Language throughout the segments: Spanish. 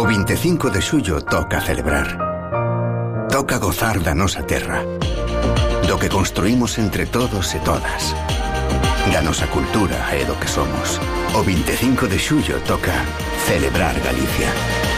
25 de xullo toca celebrar. Toca gozar da nosa terra, do que construímos entre todos e todas, da nosa cultura e do que somos. O 25 de xullo toca celebrar Galicia.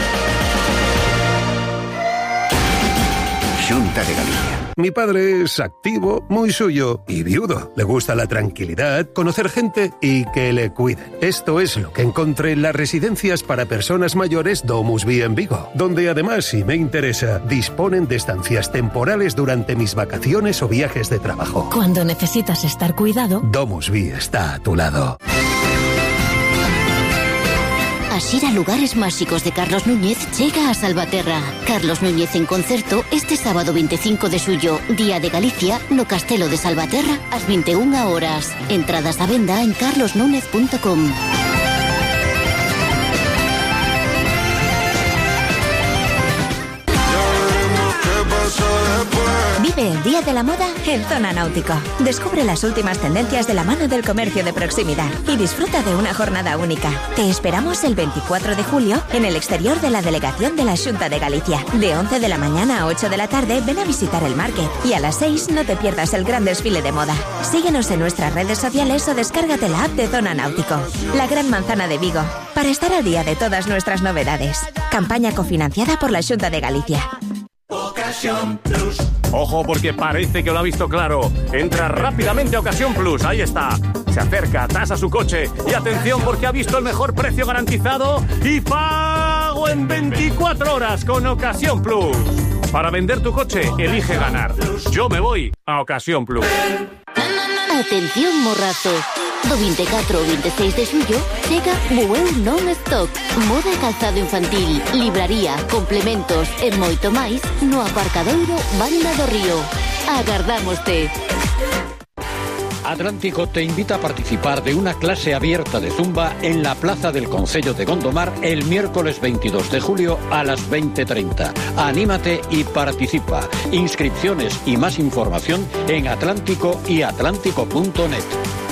Xunta de Galicia. Mi padre es activo, muy suyo y viudo. Le gusta la tranquilidad, conocer gente y que le cuiden. Esto es lo que encontré en las residencias para personas mayores Domus Vi en Vigo, donde además, si me interesa, disponen de estancias temporales durante mis vacaciones o viajes de trabajo. Cuando necesitas estar cuidado, Domus Vi está a tu lado. Xira Lugares Máxicos de Carlos Núñez chega a Salvaterra. Carlos Núñez en concerto este sábado 25 de xullo, Día de Galicia, no Castelo de Salvaterra, ás 21 horas. Entradas á venda en carlosnúñez.com. Vive el Día de la Moda en Zona Náutico. Descubre las últimas tendencias de la mano del comercio de proximidad y disfruta de una jornada única. Te esperamos el 24 de julio en el exterior de la delegación de la Xunta de Galicia. De 11 de la mañana a 8 de la tarde ven a visitar el market y a las 6 no te pierdas el gran desfile de moda. Síguenos en nuestras redes sociales o descárgate la app de Zona Náutico. La Gran Manzana de Vigo, para estar al día de todas nuestras novedades. Campaña cofinanciada por la Xunta de Galicia. Ocasión Plus. Ojo, porque parece que lo ha visto claro. Entra rápidamente a Ocasión Plus, ahí está. Se acerca, tasa su coche y atención porque ha visto el mejor precio garantizado y pago en 24 horas con Ocasión Plus. Para vender tu coche, elige ganar. Yo me voy a Ocasión Plus. Atención, morrazo. Do 24 ao 26 de xullo chega Bueu Non-Stop. Moda e calzado infantil, libraría, complementos e moito máis no aparcadoiro Banda do Río. Agardámoste. Atlántico te invita a participar de una clase abierta de Zumba en la Plaza del Concello de Gondomar el miércoles 22 de julio a las 20:30. Anímate y participa. Inscripciones y más información en Atlántico y atlántico.net.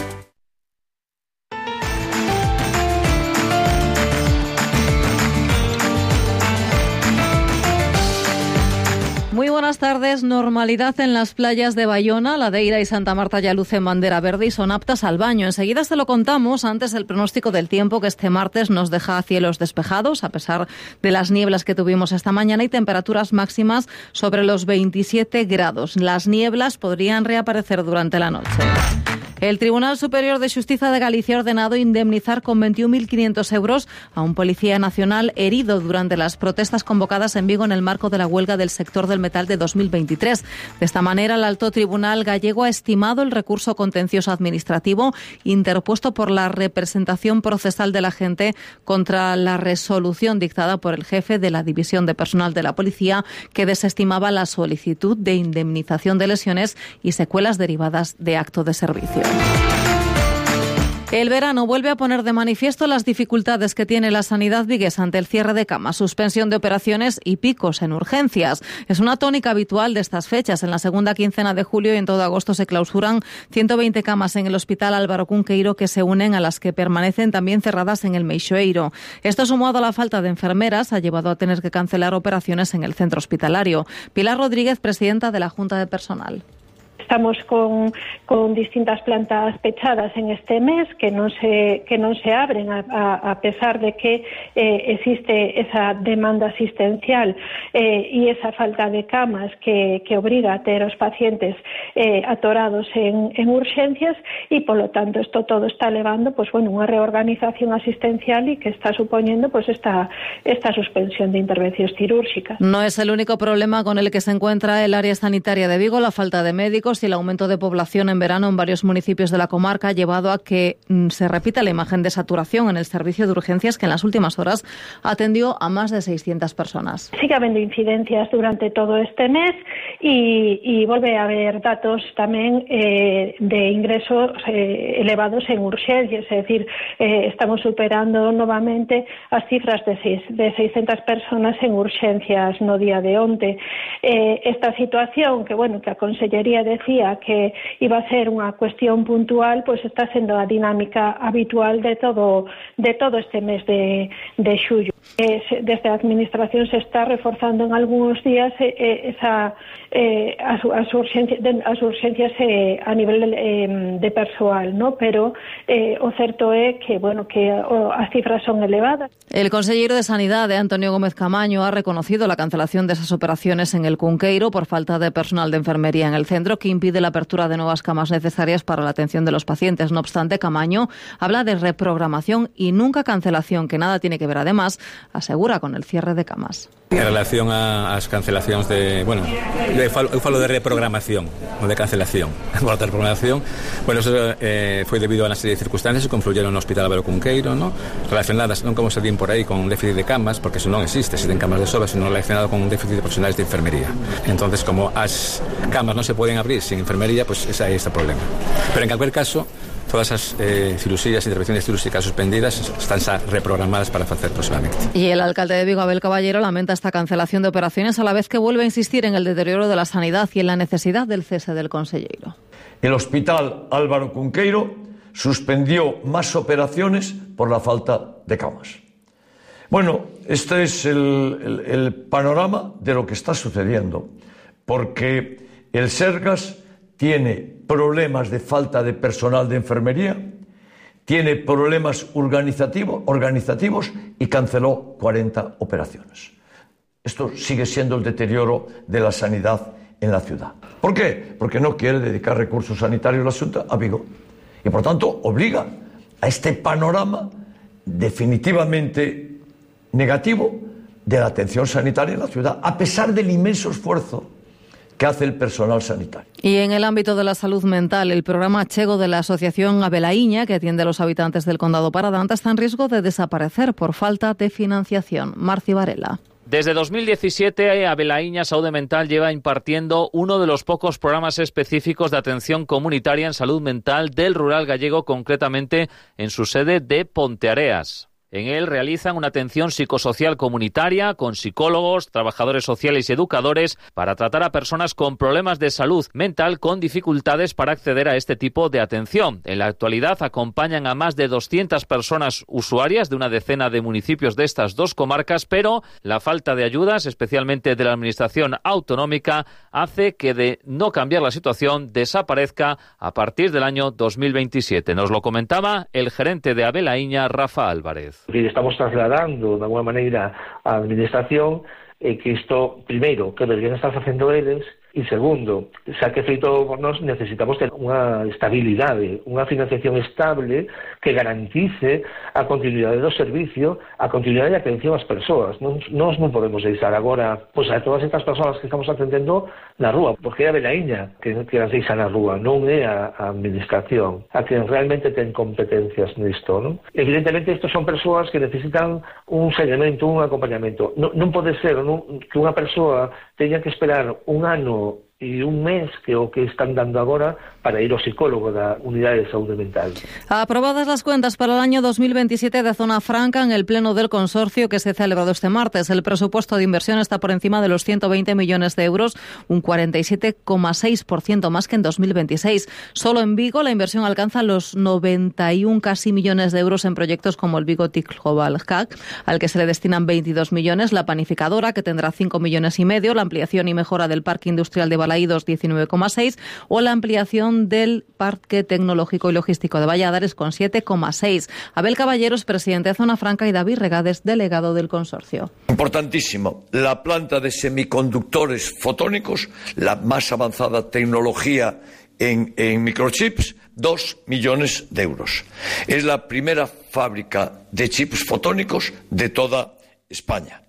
Muy buenas tardes. Normalidad en las playas de Bayona, Ladeira y Santa Marta ya lucen bandera verde y son aptas al baño. Enseguida se lo contamos. Antes el pronóstico del tiempo, que este martes nos deja cielos despejados a pesar de las nieblas que tuvimos esta mañana y temperaturas máximas sobre los 27 grados. Las nieblas podrían reaparecer durante la noche. El Tribunal Superior de Xustiza de Galicia ha ordenado indemnizar con 21.500 euros a un policía nacional herido durante las protestas convocadas en Vigo en el marco de la huelga del sector del metal de 2023. De esta manera, el Alto Tribunal gallego ha estimado el recurso contencioso administrativo interpuesto por la representación procesal del agente contra la resolución dictada por el jefe de la División de Personal de la Policía, que desestimaba la solicitud de indemnización de lesiones y secuelas derivadas de acto de servicio. El verano vuelve a poner de manifiesto las dificultades que tiene la sanidad viguesa ante el cierre de camas, suspensión de operaciones y picos en urgencias. Es una tónica habitual de estas fechas. En la segunda quincena de julio y en todo agosto se clausuran 120 camas en el Hospital Álvaro Cunqueiro, que se unen a las que permanecen también cerradas en el Meixoeiro. Esto, sumado a la falta de enfermeras, ha llevado a tener que cancelar operaciones en el centro hospitalario. Pilar Rodríguez, presidenta de la Junta de Personal. Estamos con distintas plantas pechadas en este mes que non se abren a pesar de que existe esa demanda asistencial y esa falta de camas que obriga a ter os pacientes atorados en urgencias y, polo tanto, esto todo está levando unha reorganización asistencial y que está suponiendo esta suspensión de intervencións cirúrxicas. No es el único problema con el que se encuentra el área sanitaria de Vigo. La falta de médicos y el aumento de población en verano en varios municipios de la comarca ha llevado a que se repita la imagen de saturación en el servicio de urgencias, que en las últimas horas atendió a más de 600 personas. Sigue habiendo incidencias durante todo este mes y volve a haber datos tamén de ingresos elevados en urgencias, es decir, estamos superando novamente as cifras de 600 personas en urgencias no día de onte. Esta situación que a Consellería decía dicía que iba a ser unha cuestión puntual, pois está sendo a dinámica habitual de todo este mes de xullo. Desde a Administración se está reforzando en algúns días as urxencias a nivel de persoal, ¿no? Pero o certo é que, que as cifras son elevadas. El consejero de Sanidad, Antonio Gómez Camaño, ha reconocido la cancelación de esas operaciones en el Cunqueiro por falta de personal de enfermería en el centro, que impide la apertura de nuevas camas necesarias para la atención de los pacientes. No obstante, Camaño habla de reprogramación y nunca cancelación, que nada tiene que ver, además, asegura, con el cierre de camas. En relación ás cancelacións eu falo de reprogramación, non de cancelación. Por outra reprogramación, eso foi debido a unha serie de circunstancias que confluyeron no Hospital Álvaro Cunqueiro, ¿no? Relacionadas, non como se din por aí, con un déficit de camas, porque eso non existe, existen camas de sobra, sino relacionado con un déficit de profesionales de enfermería. Entonces, como as camas non se poden abrir sin enfermería, pues ese é este problema. Pero en cualquier caso, todas as cirugías, intervenciones quirúrgicas suspendidas están reprogramadas para hacer próximamente. Y el alcalde de Vigo, Abel Caballero, lamenta esta cancelación de operaciones, a la vez que vuelve a insistir en el deterioro de la sanidad y en la necesidad del cese del consejero. El Hospital Álvaro Cunqueiro suspendió más operaciones por la falta de camas. Este es el panorama de lo que está sucediendo, porque el Sergas tiene problemas de falta de personal de enfermería, tiene problemas organizativos y canceló 40 operaciones. Esto sigue siendo el deterioro de la sanidad en la ciudad. ¿Por qué? Porque no quiere dedicar recursos sanitarios la Xunta a Vigo. Y por tanto obliga a este panorama definitivamente negativo de la atención sanitaria en la ciudad, a pesar del inmenso esfuerzo que hace el personal sanitario. Y en el ámbito de la salud mental, el programa Chego de la Asociación Abelaiña, que atiende a los habitantes del Condado Paradanta, está en riesgo de desaparecer por falta de financiación. Marci Varela. Desde 2017, Abelaiña Saúde Mental lleva impartiendo uno de los pocos programas específicos de atención comunitaria en salud mental del rural gallego, concretamente en su sede de Ponteareas. En él realizan una atención psicosocial comunitaria con psicólogos, trabajadores sociales y educadores para tratar a personas con problemas de salud mental con dificultades para acceder a este tipo de atención. En la actualidad acompañan a más de 200 personas usuarias de una decena de municipios de estas dos comarcas, pero la falta de ayudas, especialmente de la administración autonómica, hace que de no cambiar la situación desaparezca a partir del año 2027. Nos lo comentaba el gerente de Abelaiña, Rafa Álvarez. Que estamos trasladando de alguna maneira á administración é que isto, primeiro, que deberían estar facendo eles, e segundo, xa que feito por nós necesitamos ter unha estabilidade, unha financiación estable que garantice a continuidade do servicio, a continuidade de atención ás persoas. Nós non podemos deixar agora a todas estas persoas que estamos atendendo na rúa, porque é a Abelaiña que as deixa na rúa, non é a administración a que realmente ten competencias nisto, non? Evidentemente, estos son persoas que necesitan un seguimento, un acompañamento. Non pode ser que unha persoa teña que esperar un ano y un mes que o que están dando agora para ir ao psicólogo da Unidade de Saúde Mental. Aprobadas las cuentas para el año 2027 de Zona Franca en el pleno del consorcio que se ha celebrado este martes. El presupuesto de inversión está por encima de los 120 millones de euros, un 47,6% más que en 2026. Solo en Vigo la inversión alcanza los 91 casi millones de euros en proyectos como el Vigo TIC Global Hack, al que se le destinan 22 millones, la panificadora, que tendrá 5,5 millones, la ampliación y mejora del parque industrial de Balaídos, 19,6, o la ampliación del Parque Tecnológico y Logístico de Valladares con 7,6. Abel Caballero es presidente de Zona Franca y David Regades, delegado del consorcio. Importantísimo, la planta de semiconductores fotónicos, la más avanzada tecnología en microchips, 2 millones de euros. Es la primera fábrica de chips fotónicos de toda España.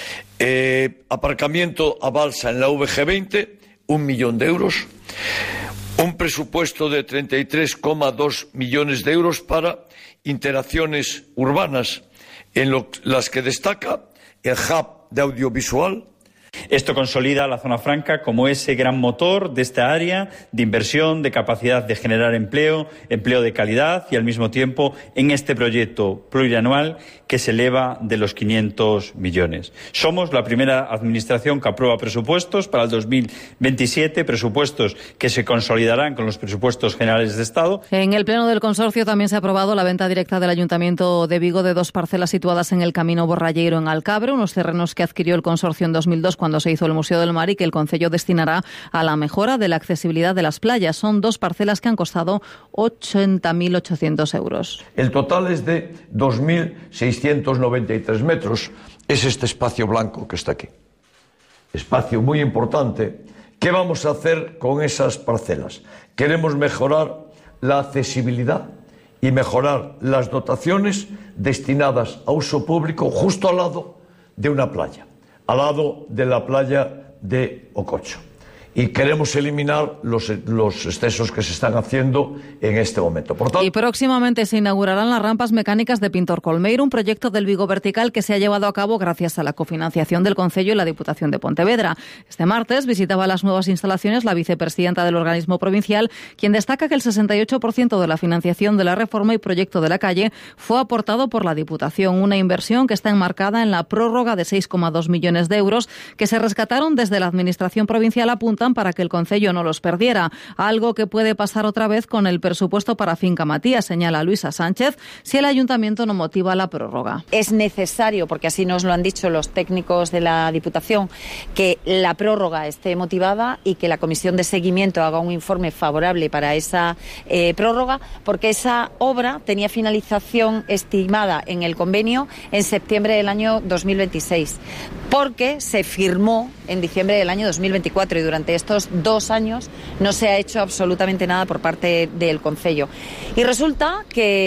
Aparcamiento a balsa en la VG20, 1 millón de euros. Un presupuesto de 33,2 millones de euros para interacciones urbanas, en las que destaca el hub de audiovisual, Esto consolida la zona franca como ese gran motor de esta área de inversión, de capacidad de generar empleo, empleo de calidad y al mismo tiempo en este proyecto plurianual que se eleva de los 500 millones. Somos la primera administración que aprueba presupuestos para el 2027, presupuestos que se consolidarán con los presupuestos generales de Estado. En el Pleno del Consorcio también se ha aprobado la venta directa del Ayuntamiento de Vigo de 2 parcelas situadas en el Camino Borralleiro en Alcabre, unos terrenos que adquirió el Consorcio en 2002 cuando se hizo el Museo del Mar y que el Concello destinará a la mejora de la accesibilidad de las playas. Son 2 parcelas que han costado 80.800 euros. El total es de 2.693 metros. Es este espacio blanco que está aquí. Espacio muy importante. ¿Qué vamos a hacer con esas parcelas? Queremos mejorar la accesibilidad y mejorar las dotaciones destinadas a uso público justo al lado de una playa, al lado de la playa de Ococho. Y queremos eliminar los excesos que se están haciendo en este momento. Por tanto, y próximamente se inaugurarán las rampas mecánicas de Pintor Colmeiro, un proyecto del Vigo Vertical que se ha llevado a cabo gracias a la cofinanciación del Concello y la Diputación de Pontevedra. Este martes visitaba las nuevas instalaciones la vicepresidenta del organismo provincial, quien destaca que el 68% de la financiación de la reforma y proyecto de la calle fue aportado por la Diputación, una inversión que está enmarcada en la prórroga de 6,2 millones de euros que se rescataron desde la Administración provincial, apuntan para que el Concello no los perdiera, algo que puede pasar otra vez con el presupuesto para Finca Matías, señala Luisa Sánchez, si el Ayuntamiento no motiva la prórroga. Es necesario, porque así nos lo han dicho los técnicos de la Diputación, que la prórroga esté motivada y que la Comisión de Seguimiento haga un informe favorable para esa prórroga, porque esa obra tenía finalización estimada en el convenio en septiembre del año 2026, porque se firmó en diciembre del año 2024 y durante estos 2 años no se ha hecho absolutamente nada por parte del Concello. Y resulta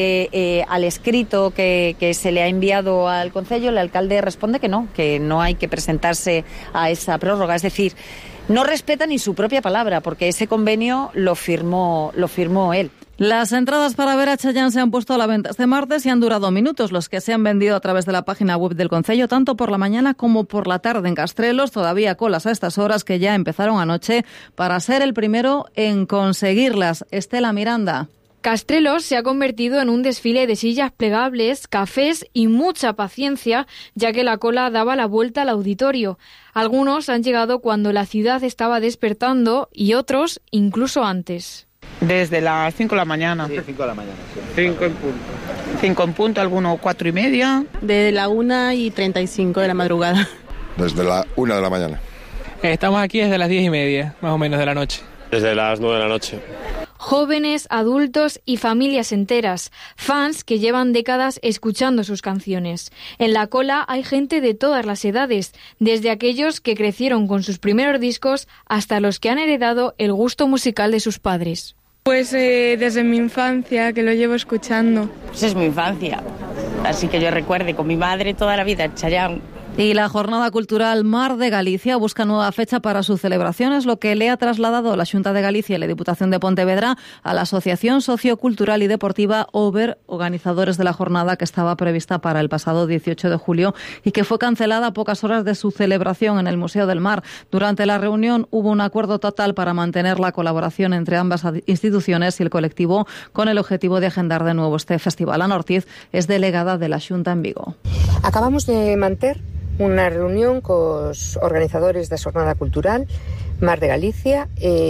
que al escrito que se le ha enviado al Concello, el alcalde responde que no hay que presentarse a esa prórroga. Es decir, no respeta ni su propia palabra, porque ese convenio lo firmó él. Las entradas para ver a Chayanne se han puesto a la venta este martes y han durado minutos. Los que se han vendido a través de la página web del Concello, tanto por la mañana como por la tarde en Castrelos, todavía colas a estas horas que ya empezaron anoche para ser el primero en conseguirlas. Estela Miranda. Castrelos se ha convertido en un desfile de sillas plegables, cafés y mucha paciencia, ya que la cola daba la vuelta al auditorio. Algunos han llegado cuando la ciudad estaba despertando y otros incluso antes. Desde las 5 de la mañana. Sí, 5 de la mañana. Sí. 5 en punto. 5 en punto, algunos 4:30. Desde la 1:35 de la madrugada. Desde la 1 de la mañana. Estamos aquí desde las 10:30, más o menos, de la noche. Desde las 9 de la noche. Jóvenes, adultos y familias enteras, fans que llevan décadas escuchando sus canciones. En la cola hay gente de todas las edades, desde aquellos que crecieron con sus primeros discos hasta los que han heredado el gusto musical de sus padres. Pues desde mi infancia, que lo llevo escuchando. Pues es mi infancia, así que yo recuerde con mi madre toda la vida, Chayanne. Y la Jornada Cultural Mar de Galicia busca nueva fecha para su celebración, es lo que le ha trasladado la Xunta de Galicia y la Diputación de Pontevedra a la Asociación Sociocultural y Deportiva OVER, organizadores de la jornada que estaba prevista para el pasado 18 de julio y que fue cancelada a pocas horas de su celebración en el Museo del Mar. Durante la reunión hubo un acuerdo total para mantener la colaboración entre ambas instituciones y el colectivo con el objetivo de agendar de nuevo este festival. Ana Ortiz es delegada de la Xunta en Vigo. Acabamos de manter unha reunión cos organizadores da Xornada Cultural Mar de Galicia.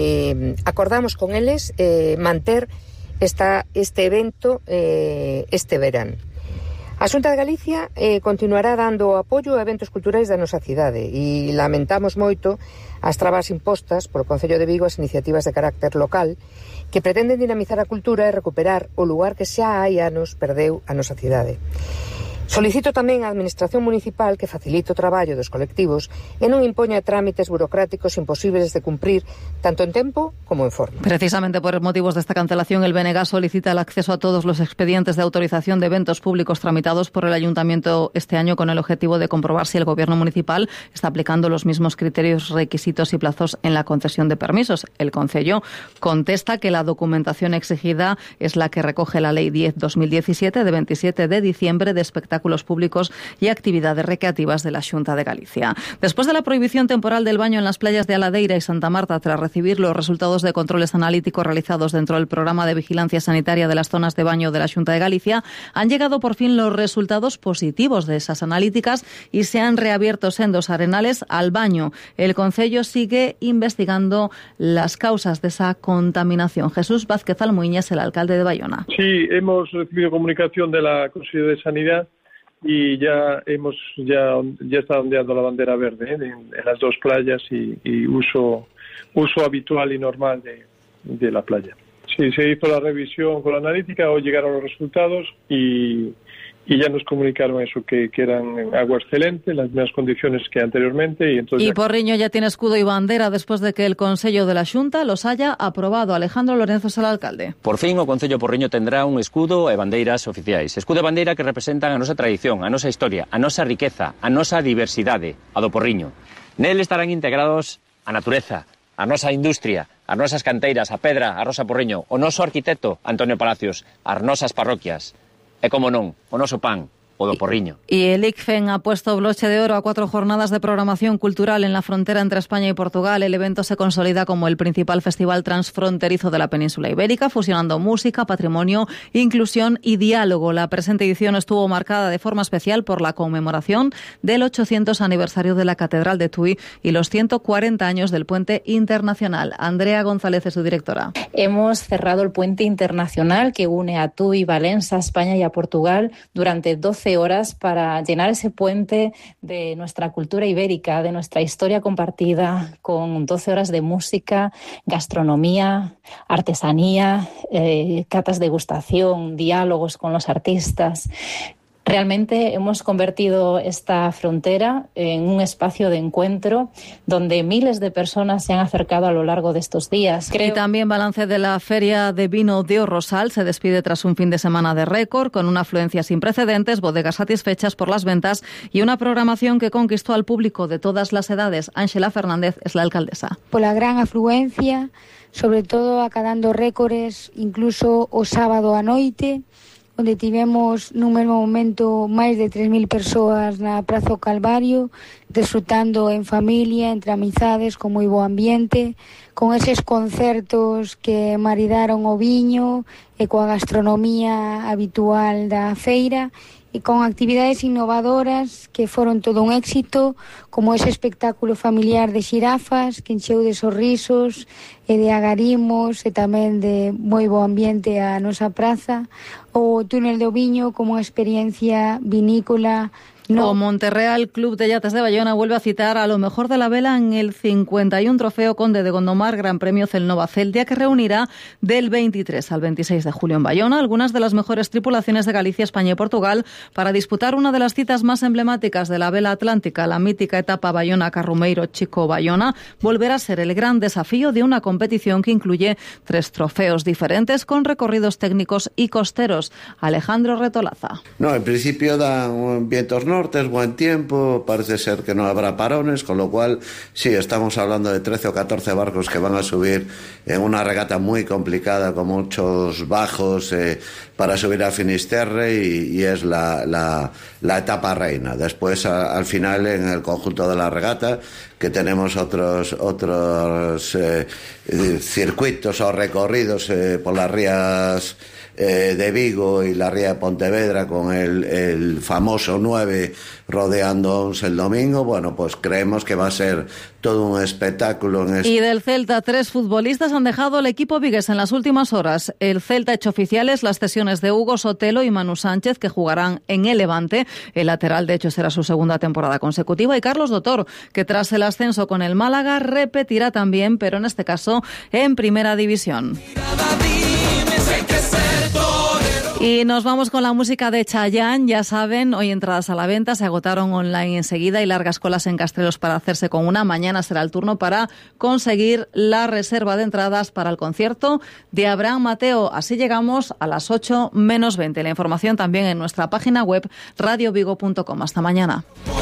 Acordamos con eles manter este evento este verán. A Xunta de Galicia continuará dando apoio a eventos culturais da nosa cidade e lamentamos moito as trabas impostas polo Concello de Vigo ás iniciativas de carácter local que pretenden dinamizar a cultura e recuperar o lugar que xa hai anos perdeu a nosa cidade. Solicito tamén á Administración Municipal que facilite o traballo dos colectivos e non impoña trámites burocráticos imposibles de cumprir tanto en tempo como en forma. Precisamente por motivos de esta cancelación, el BNG solicita el acceso a todos los expedientes de autorización de eventos públicos tramitados por el Ayuntamiento este año con el objetivo de comprobar si el Gobierno municipal está aplicando los mismos criterios, requisitos y plazos en la concesión de permisos. El Concello contesta que la documentación exigida es la que recoge la Ley 10/2017 de 27 de diciembre de espectáculos espectáculos públicos y actividades recreativas de la Xunta de Galicia. Después de la prohibición temporal del baño en las playas de Aladeira y Santa Marta, tras recibir los resultados de controles analíticos realizados dentro del programa de vigilancia sanitaria de las zonas de baño de la Xunta de Galicia, han llegado por fin los resultados positivos de esas analíticas y se han reabierto sendos arenales al baño. El Concello sigue investigando las causas de esa contaminación. Jesús Vázquez Almuiña es el alcalde de Bayona. Sí, hemos recibido comunicación de la Consejería de Sanidad y ya está ondeando la bandera verde en las dos playas y uso habitual y normal de la playa. Sí, se hizo la revisión con la analítica, hoy llegaron los resultados y ya nos comunicaron eso, que eran agua excelente, en las mismas condiciones que anteriormente. Y Porriño ya tiene escudo y bandera después de que el Consello de la Xunta los haya aprobado. Alejandro Lorenzo es el alcalde. Por fin o Concello Porriño tendrá un escudo e bandeiras oficiais. Escudo e bandeira que representan a nosa tradición, a nosa historia, a nosa riqueza, a nosa diversidade, a do Porriño. Nel estarán integrados a natureza, a nosa industria, as nosas canteiras, a pedra, a Rosa Porriño, o noso arquitecto Antonio Palacios, as nosas parroquias. E como non, o noso pan, o do Porriño. Y el ICFEN ha puesto broche de oro a 4 jornadas de programación cultural en la frontera entre España y Portugal. El evento se consolida como el principal festival transfronterizo de la península ibérica, fusionando música, patrimonio, inclusión y diálogo. La presente edición estuvo marcada de forma especial por la conmemoración del 800 aniversario de la Catedral de Tui y los 140 años del Puente Internacional. Andrea González es su directora. Hemos cerrado el puente internacional que une a Tui, Valencia, España y a Portugal durante 12 horas para llenar ese puente de nuestra cultura ibérica, de nuestra historia compartida, con 12 horas de música, gastronomía, artesanía, catas de degustación, diálogos con los artistas. Realmente hemos convertido esta frontera en un espacio de encuentro donde miles de personas se han acercado a lo largo de estos días. Y también balance de la Feria de Vino de Rosal. Se despide tras un fin de semana de récord, con una afluencia sin precedentes, bodegas satisfechas por las ventas y una programación que conquistó al público de todas las edades. Ángela Fernández es la alcaldesa. Por la gran afluencia, sobre todo acadando récords, incluso o sábado a noite, onde tivemos nun mesmo momento máis de 3.000 persoas na Praza Calvario, disfrutando en familia, entre amizades, con moi bo ambiente, con eses concertos que maridaron o viño e coa gastronomía habitual da feira, e con actividades innovadoras que foron todo un éxito, como ese espectáculo familiar de xirafas que encheu de sorrisos e de agarimos e tamén de moi bo ambiente a nosa praza, o túnel do viño como unha experiencia vinícola. O Monterreal Club de Yates de Bayona vuelve a citar a lo mejor de la vela en el 51 Trofeo Conde de Gondomar Gran Premio Celnova Celtia, que reunirá del 23 al 26 de julio en Bayona algunas de las mejores tripulaciones de Galicia, España y Portugal para disputar una de las citas más emblemáticas de la vela atlántica. La mítica etapa Bayona-Carrumeiro-Chico-Bayona volverá a ser el gran desafío de una competición que incluye 3 trofeos diferentes con recorridos técnicos y costeros. Alejandro Retolaza. No, en principio dan vientos nortes, buen tiempo, parece ser que no habrá parones, con lo cual sí, estamos hablando de 13 o 14 barcos que van a subir en una regata muy complicada con muchos bajos para subir a Finisterre y es la etapa reina. Después al final en el conjunto de la regata que tenemos otros circuitos o recorridos por las rías de Vigo y la ría de Pontevedra con el famoso 9 rodeando Ons el domingo. Bueno, pues creemos que va a ser todo un espectáculo. Y del Celta, 3 futbolistas han dejado el equipo vigués en las últimas horas. El Celta ha hecho oficiales las cesiones de Hugo Sotelo y Manu Sánchez, que jugarán en el Levante. El lateral, de hecho, será su segunda temporada consecutiva. Y Carlos Dotor, que tras el ascenso con el Málaga repetirá también, pero en este caso en Primera División. Y nos vamos con la música de Chayanne. Ya saben, hoy entradas a la venta, se agotaron online enseguida y largas colas en Castrelos para hacerse con una. Mañana será el turno para conseguir la reserva de entradas para el concierto de Abraham Mateo. Así llegamos a las 8 menos 20. La información también en nuestra página web radiovigo.com. Hasta mañana.